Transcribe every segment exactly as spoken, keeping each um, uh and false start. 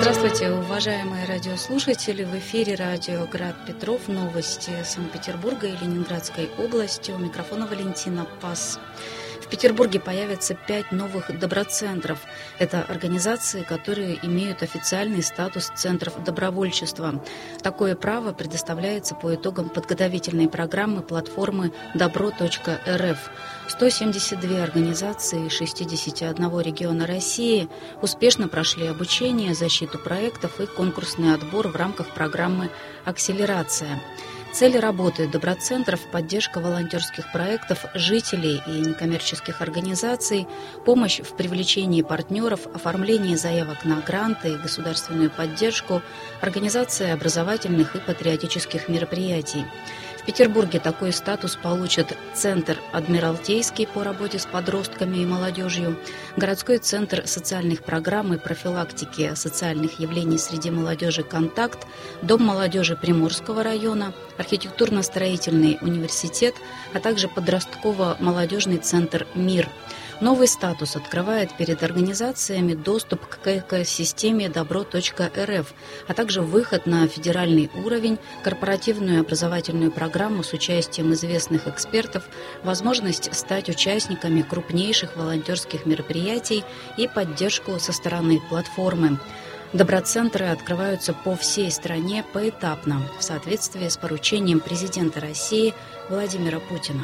Здравствуйте, уважаемые радиослушатели! В эфире радио «Град Петров». Новости Санкт-Петербурга и Ленинградской области. У микрофона Валентина Пас. В Петербурге появится пять новых доброцентров. Это организации, которые имеют официальный статус центров добровольчества. Такое право предоставляется по итогам подготовительной программы платформы добро точка эр эф. сто семьдесят две организации из шестидесяти одного региона России успешно прошли обучение, защиту проектов и конкурсный отбор в рамках программы «Акселерация». Цель работы доброцентров – поддержка волонтерских проектов, жителей и некоммерческих организаций, помощь в привлечении партнеров, оформлении заявок на гранты и государственную поддержку, организация образовательных и патриотических мероприятий. В Петербурге такой статус получат Центр Адмиралтейский по работе с подростками и молодежью, городской центр социальных программ и профилактики социальных явлений среди молодежи «Контакт», Дом молодежи Приморского района, архитектурно-строительный университет, а также подростково-молодежный центр «Мир». Новый статус открывает перед организациями доступ к экосистеме добро точка эр эф, а также выход на федеральный уровень, корпоративную образовательную программу с участием известных экспертов, возможность стать участниками крупнейших волонтерских мероприятий и поддержку со стороны платформы. Доброцентры открываются по всей стране поэтапно, в соответствии с поручением президента России Владимира Путина.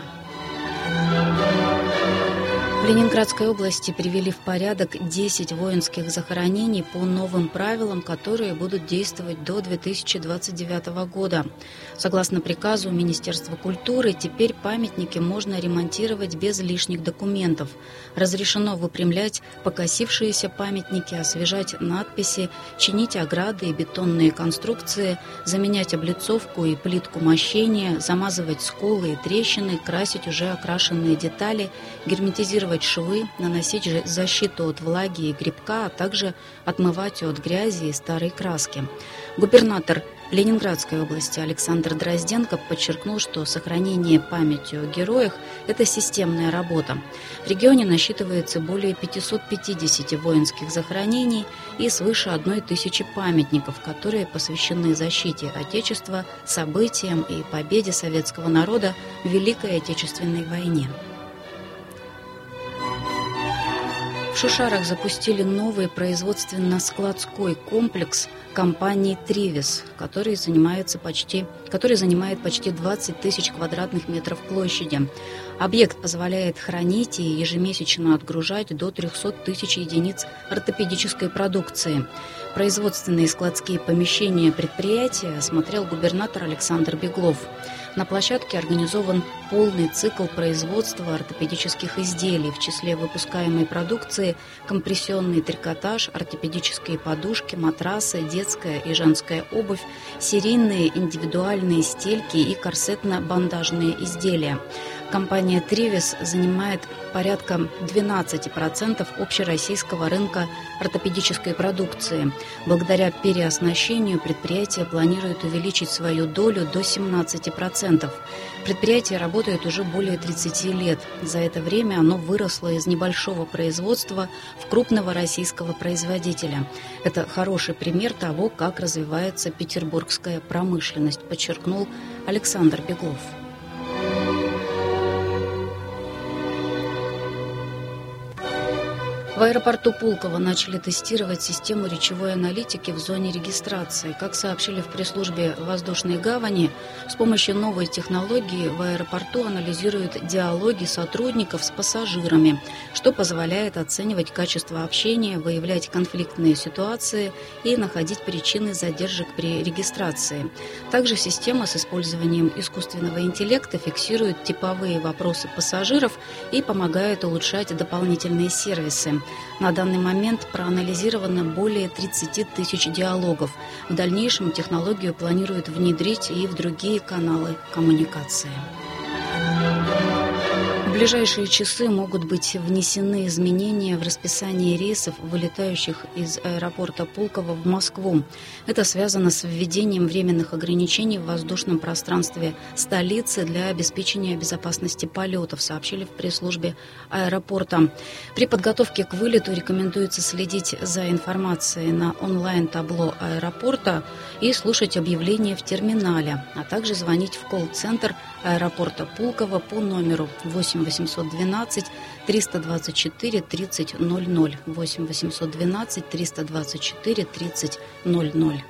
В Ленинградской области привели в порядок десять воинских захоронений по новым правилам, которые будут действовать до две тысячи двадцать девятого года. Согласно приказу Министерства культуры, теперь памятники можно ремонтировать без лишних документов. Разрешено выпрямлять покосившиеся памятники, освежать надписи, чинить ограды и бетонные конструкции, заменять облицовку и плитку мощения, замазывать сколы и трещины, красить уже окрашенные детали, герметизировать швы, наносить защиту от влаги и грибка, а также отмывать от грязи и старой краски. Губернатор Ленинградской области Александр Дрозденко подчеркнул, что сохранение памяти о героях – это системная работа. В регионе насчитывается более пятьсот пятьдесят воинских захоронений и свыше одной тысячи памятников, которые посвящены защите Отечества, событиям и победе советского народа в Великой Отечественной войне. В Шушарах запустили новый производственно-складской комплекс компании «Тривис», который, занимается почти, который занимает почти двадцать тысяч квадратных метров площади. Объект позволяет хранить и ежемесячно отгружать до триста тысяч единиц ортопедической продукции. Производственные и складские помещения предприятия осмотрел губернатор Александр Беглов. На площадке организован полный цикл производства ортопедических изделий. В числе выпускаемой продукции компрессионный трикотаж, ортопедические подушки, матрасы, детская и женская обувь, серийные индивидуальные стельки и корсетно-бандажные изделия. Компания «Тривис» занимает порядка двенадцать процентов общероссийского рынка ортопедической продукции. Благодаря переоснащению предприятие планирует увеличить свою долю до семнадцати процентов. Предприятие работает уже более тридцати лет. За это время оно выросло из небольшого производства в крупного российского производителя. Это хороший пример того, как развивается петербургская промышленность, подчеркнул Александр Беглов. В аэропорту Пулково начали тестировать систему речевой аналитики в зоне регистрации. Как сообщили в пресс-службе воздушной гавани, с помощью новой технологии в аэропорту анализируют диалоги сотрудников с пассажирами, что позволяет оценивать качество общения, выявлять конфликтные ситуации и находить причины задержек при регистрации. Также система с использованием искусственного интеллекта фиксирует типовые вопросы пассажиров и помогает улучшать дополнительные сервисы. На данный момент проанализировано более тридцати тысяч диалогов. В дальнейшем технологию планируют внедрить и в другие каналы коммуникации. В ближайшие часы могут быть внесены изменения в расписание рейсов, вылетающих из аэропорта Пулково в Москву. Это связано с введением временных ограничений в воздушном пространстве столицы для обеспечения безопасности полетов, сообщили в пресс-службе аэропорта. При подготовке к вылету рекомендуется следить за информацией на онлайн-табло аэропорта и слушать объявления в терминале, а также звонить в колл-центр аэропорта Пулково по номеру восемь восемьсот двенадцать триста двадцать четыре тридцать ноль ноль, восемь восемьсот двенадцать триста двадцать четыре тридцать ноль ноль.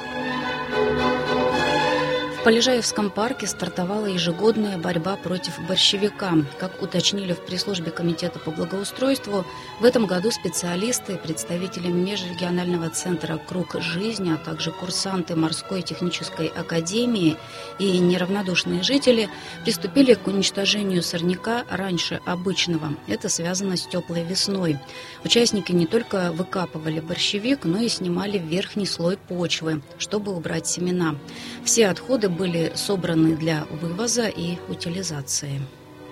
В Полежаевском парке стартовала ежегодная борьба против борщевика. Как уточнили в пресс-службе Комитета по благоустройству, в этом году специалисты, представители межрегионального центра «Круг жизни», а также курсанты Морской технической академии и неравнодушные жители приступили к уничтожению сорняка раньше обычного. Это связано с теплой весной. Участники не только выкапывали борщевик, но и снимали верхний слой почвы, чтобы убрать семена. Все отходы были собраны для вывоза и утилизации.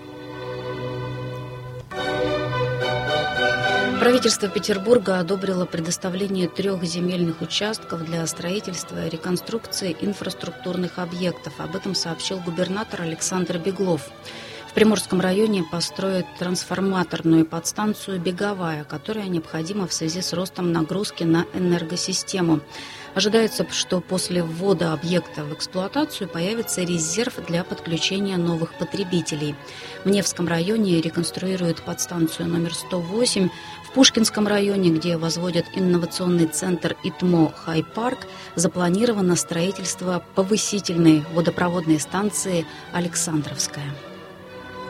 Правительство Петербурга одобрило предоставление трех земельных участков для строительства и реконструкции инфраструктурных объектов. Об этом сообщил губернатор Александр Беглов. В Приморском районе построят трансформаторную подстанцию «Беговая», которая необходима в связи с ростом нагрузки на энергосистему. Ожидается, что после ввода объекта в эксплуатацию появится резерв для подключения новых потребителей. В Невском районе реконструируют подстанцию номер сто восемь. В Пушкинском районе, где возводят инновационный центр ИТМО «Хай-парк», запланировано строительство повысительной водопроводной станции «Александровская».